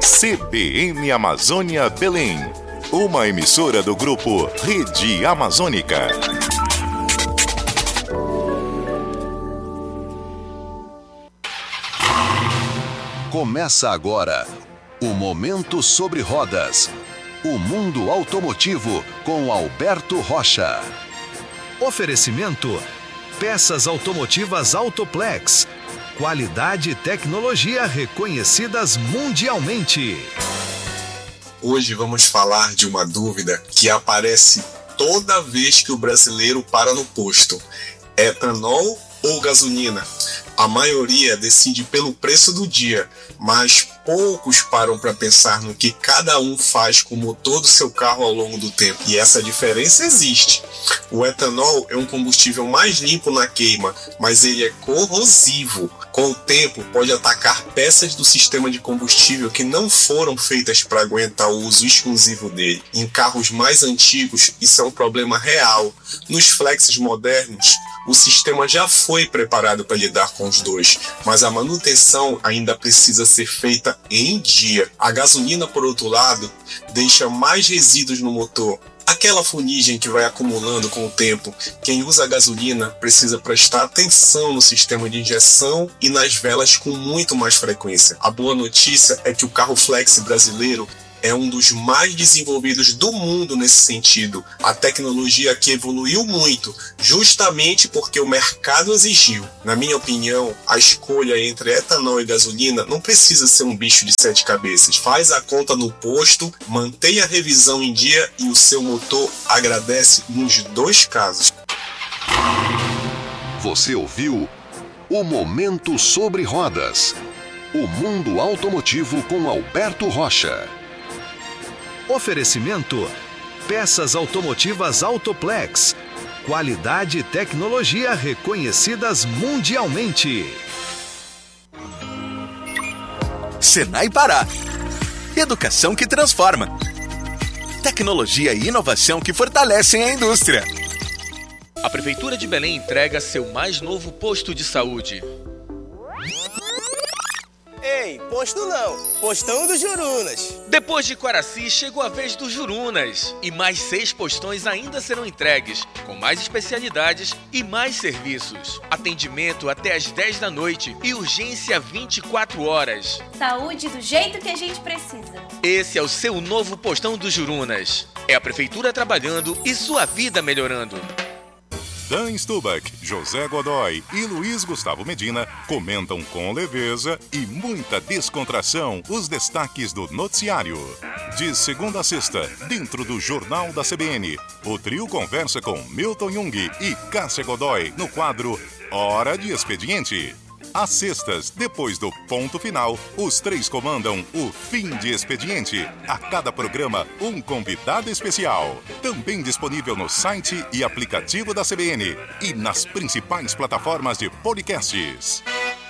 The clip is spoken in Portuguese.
CBN Amazônia Belém, uma emissora do grupo Rede Amazônica. Começa agora o Momento sobre Rodas. O mundo automotivo com Alberto Rocha. Oferecimento: peças automotivas Autoplex. Qualidade e tecnologia reconhecidas mundialmente. Hoje vamos falar de uma dúvida que aparece toda vez que o brasileiro para no posto: etanol ou gasolina? A maioria decide pelo preço do dia, mas poucos param para pensar no que cada um faz com o motor do seu carro ao longo do tempo. E essa diferença existe. O etanol é um combustível mais limpo na queima, mas ele é corrosivo. Com o tempo, pode atacar peças do sistema de combustível que não foram feitas para aguentar o uso exclusivo dele. Em carros mais antigos, isso é um problema real. Nos flexes modernos, o sistema já foi preparado para lidar com os dois, mas a manutenção ainda precisa ser feita em dia. A gasolina, por outro lado, deixa mais resíduos no motor. Aquela fuligem que vai acumulando com o tempo. Quem usa a gasolina precisa prestar atenção no sistema de injeção e nas velas com muito mais frequência. A boa notícia é que o carro flex brasileiro é um dos mais desenvolvidos do mundo nesse sentido. A tecnologia aqui evoluiu muito, justamente porque o mercado exigiu. Na minha opinião, a escolha entre etanol e gasolina não precisa ser um bicho de 7 cabeças. Faz a conta no posto, mantenha a revisão em dia e o seu motor agradece nos dois casos. Você ouviu o Momento sobre Rodas. O mundo automotivo com Alberto Rocha. Oferecimento: peças automotivas Autoplex. Qualidade e tecnologia reconhecidas mundialmente. Senai Pará. Educação que transforma. Tecnologia e inovação que fortalecem a indústria. A Prefeitura de Belém entrega seu mais novo posto de saúde. Ei, posto não, postão do Jurunas. Depois de Quaraci, chegou a vez do Jurunas. E mais 6 postões ainda serão entregues, com mais especialidades e mais serviços. Atendimento até às 10 da noite e urgência 24 horas. Saúde do jeito que a gente precisa. Esse é o seu novo postão do Jurunas. É a Prefeitura trabalhando e sua vida melhorando. Dan Stubach, José Godoy e Luiz Gustavo Medina comentam com leveza e muita descontração os destaques do noticiário. De segunda a sexta, dentro do Jornal da CBN, o trio conversa com Milton Jung e Cássia Godoy no quadro Hora de Expediente. Às sextas, depois do ponto final, os três comandam o Fim de Expediente. A cada programa, um convidado especial. Também disponível no site e aplicativo da CBN e nas principais plataformas de podcasts.